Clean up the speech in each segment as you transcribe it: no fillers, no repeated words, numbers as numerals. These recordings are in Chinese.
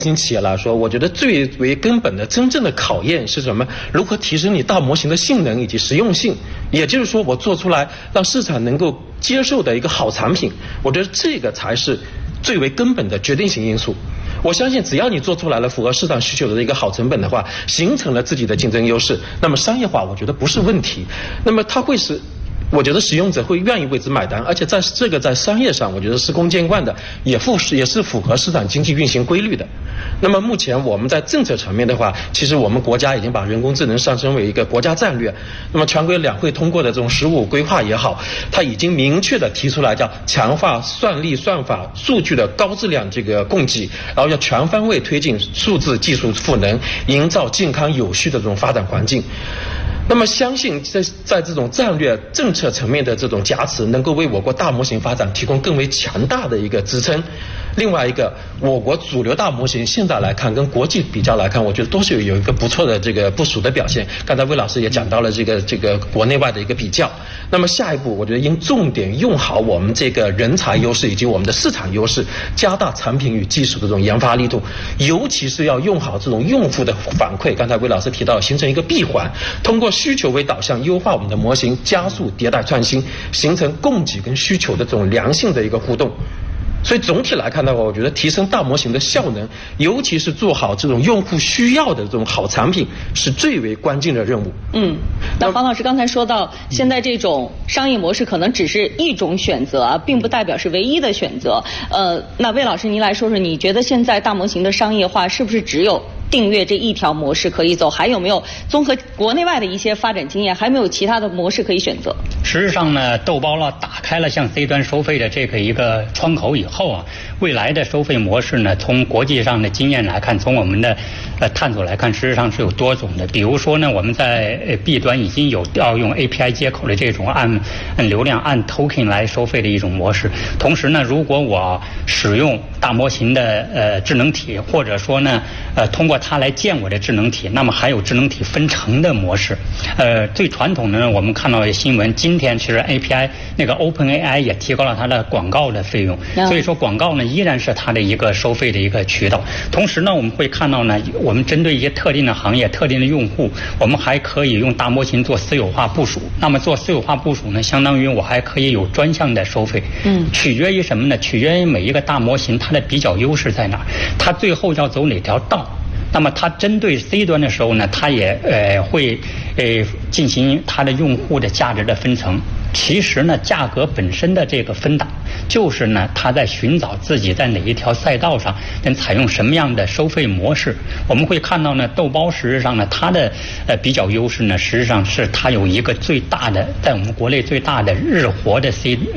型企业来说，我觉得最为根本的、真正的考验是什么？如何提升你大模型的性能以及实用性？也就是说，我做出来让市场能够接受的一个好产品，我觉得这个才是最为根本的决定性因素。我相信，只要你做出来了符合市场需求的一个好成本的话，形成了自己的竞争优势，那么商业化我觉得不是问题。那么它会使我觉得使用者会愿意为之买单，而且在商业上，我觉得司空见惯的，也是符合市场经济运行规律的。那么目前我们在政策层面的话，其实我们国家已经把人工智能上升为一个国家战略。那么全国两会通过的这种15规划也好，它已经明确的提出来叫强化算力、算法、数据的高质量这个供给，然后要全方位推进数字技术赋能，营造健康有序的这种发展环境。那么相信在这种战略政策层面的这种加持，能够为我国大模型发展提供更为强大的一个支撑。另外一个，我国主流大模型现在来看，跟国际比较来看，我觉得都是有一个不错的这个部署的表现。刚才魏老师也讲到了这个国内外的一个比较。那么下一步，我觉得应重点用好我们这个人才优势以及我们的市场优势，加大产品与技术的这种研发力度，尤其是要用好这种用户的反馈。刚才魏老师提到，形成一个闭环，通过需求为导向，优化我们的模型，加速迭代创新，形成供给跟需求的这种良性的一个互动。所以总体来看的话，我觉得提升大模型的效能，尤其是做好这种用户需要的这种好产品，是最为关键的任务。 那黄老师刚才说到，现在这种商业模式可能只是一种选择啊，并不代表是唯一的选择。那魏老师您来说说，你觉得现在大模型的商业化是不是只有订阅这一条模式可以走，还有没有综合国内外的一些发展经验，还没有其他的模式可以选择？ 实际上呢，豆包了打开了向 C 端收费的这个一个窗口以后啊，未来的收费模式呢，从国际上的经验来看，从我们的探索来看，事实上是有多种的。比如说呢，我们在B 端已经有要用 API 接口的这种按流量按 token 来收费的一种模式。同时呢，如果我使用大模型的智能体，或者说呢通过它来建我的智能体，那么还有智能体分成的模式。最传统的呢，我们看到的新闻，今天其实 API 那个 OpenAI 也提高了它的广告的费用，所以说广告呢依然是它的一个收费的一个渠道。同时呢，我们会看到呢，我们针对一些特定的行业、特定的用户，我们还可以用大模型做私有化部署。那么做私有化部署呢，相当于我还可以有专项的收费。取决于什么呢？取决于每一个大模型它的比较优势在哪儿，它最后要走哪条道。那么它针对 C 端的时候呢，它也会进行它的用户的价值的分层。其实呢，价格本身的这个分档，就是呢，它在寻找自己在哪一条赛道上能采用什么样的收费模式。我们会看到呢，豆包实际上呢，它的比较优势呢，实际上是它有一个最大的，在我们国内最大的日活的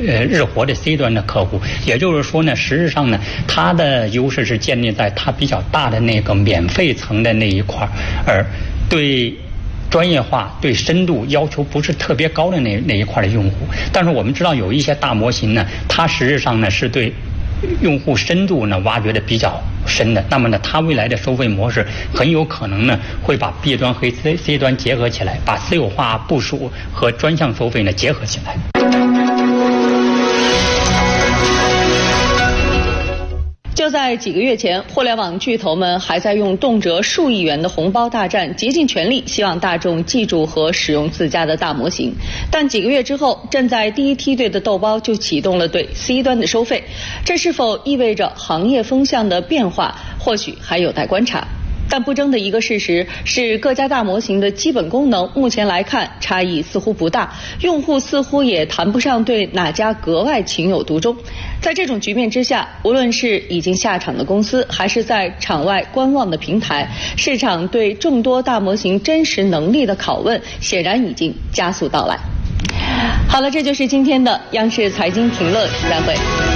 C 端的客户。也就是说呢，实际上呢，它的优势是建立在它比较大的那个免费层的那一块，而对专业化、对深度要求不是特别高的那一块的用户。但是我们知道有一些大模型呢，它实际上呢是对用户深度呢挖掘的比较深的。那么呢，它未来的收费模式很有可能呢会把 B 端和 C 端结合起来，把私有化部署和专项收费呢结合起来。 就在几个月前，互联网巨头们还在用动辄数亿元的红包大战，竭尽全力希望大众记住和使用自家的大模型。但几个月之后，站在第一梯队的豆包就启动了对 C 端的收费，这是否意味着行业风向的变化？或许还有待观察。但不争的一个事实是，各家大模型的基本功能目前来看差异似乎不大，用户似乎也谈不上对哪家格外情有独钟。在这种局面之下，无论是已经下场的公司，还是在场外观望的平台，市场对众多大模型真实能力的拷问显然已经加速到来。好了，这就是今天的央视财经评论，再会。